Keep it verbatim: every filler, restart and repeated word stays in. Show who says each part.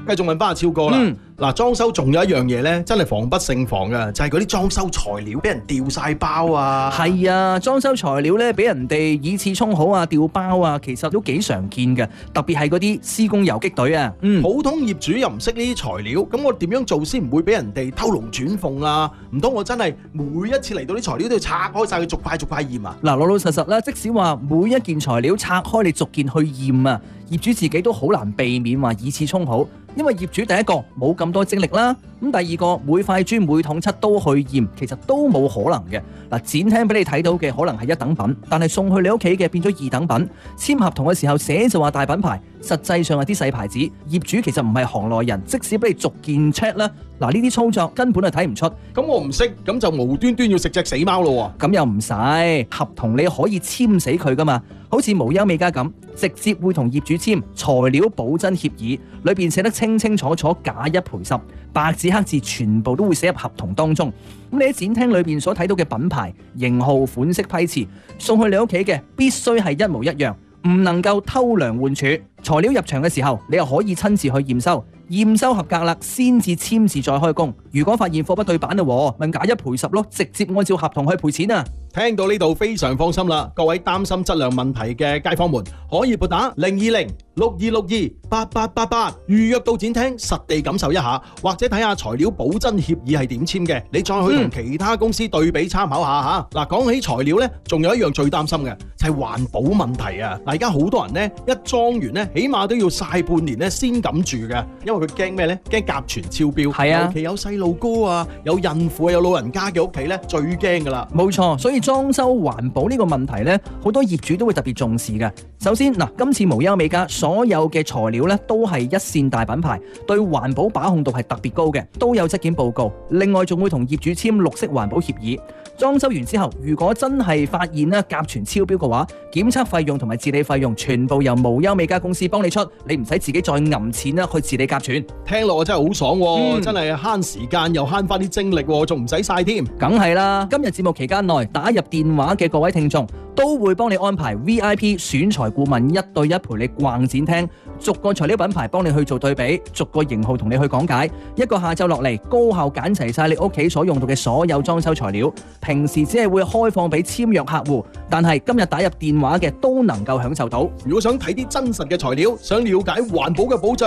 Speaker 1: 繼續問翻阿超哥啦。嗱、嗯，裝修仲有一樣嘢咧，真係防不勝防嘅，就係嗰啲裝修材料俾人掉晒包啊。
Speaker 2: 係啊，裝修材料咧俾人哋以次充好啊、掉包啊，其實都幾常見嘅。特別係嗰啲施工游擊隊啊。嗯，
Speaker 1: 普通業主又唔識呢啲材料，咁我點樣做先唔會俾人哋偷龍轉鳳啊？唔通我真係每一次嚟到啲材料都要拆開晒佢，逐塊逐塊驗啊？
Speaker 2: 嗱，老老實實啦，即使話每一件材料拆開你逐件去驗啊，業主自己都好難避免話以次充好，因為業主第一個冇咁多精力啦，咁第二個每塊磚每桶漆都去驗，其實都冇可能嘅。嗱，展廳俾你睇到嘅可能係一等品，但係送去你屋企嘅變咗二等品。簽合同嘅時候寫就話大品牌，實際上係啲細牌子。業主其實唔係行內人，即使俾你逐件 check 啦，嗱，呢啲操作根本係睇唔出。
Speaker 1: 咁我唔識，咁就無端端要食隻死貓咯喎。
Speaker 2: 咁又唔使，合同你可以簽死佢噶嘛。好似無憂美家咁，直接會同業主簽材料保真協議，裏邊寫得清清楚楚，假一賠十，白紙黑字全部都會寫入合同當中。咁你喺展廳裏邊所睇到嘅品牌、型號、款式、批次，送去你屋企嘅必須係一模一樣，唔能夠偷梁換柱。材料入場嘅時候，你又可以親自去驗收，驗收合格啦，先至簽字再開工。如果發現貨不對版嘞，咪假一賠十咯，直接按照合同去賠錢啊！
Speaker 1: 聽到呢度非常放心啦，各位擔心質量問題嘅街坊們，可以撥打零二零六二六二八八八八預約到展廳實地感受一下，或者睇下材料保真協議係點簽嘅，你再去同其他公司對比參考下吓。嗱、嗯，講起材料呢，仲有一樣最擔心嘅就係、是、環保問題啊！嗱，而家好多人呢，一裝完呢，起碼都要曬半年呢先敢住嘅，因為佢驚咩呢？驚甲醛超標。係啊，尤其有細路哥啊、有孕婦啊、有老人家嘅屋企呢，最驚噶啦。
Speaker 2: 冇錯，所以裝修環保呢個問題呢，好多業主都會特別重視嘅。首先嗱，今次無憂美家所有嘅材料呢，都係一線大品牌，對環保把控度係特別高嘅，都有質檢報告。另外仲會同業主簽綠色環保協議。裝修完之後，如果真係發現咧甲醛超標嘅話，檢測費用同埋治理費用全部由無憂美家公司幫你出，你唔使自己再揞錢啦去治理甲醛。
Speaker 1: 聽落真係好爽喎、嗯，真係慳時間又慳翻啲精力，仲唔使晒添。
Speaker 2: 梗係啦，今日節目期間內打入電話嘅各位聽眾，都會幫你安排 V I P 選材顧問一對一陪你逛展廳，逐個材料品牌幫你去做對比，逐個型號同你去講解。一個下晝落嚟，高效揀齊晒你屋企所用到嘅所有裝修材料。平時只係會開放俾簽約客戶，但係今日打入電話嘅都能夠享受到。
Speaker 1: 如果想睇啲真實嘅材料，想了解環保嘅保障，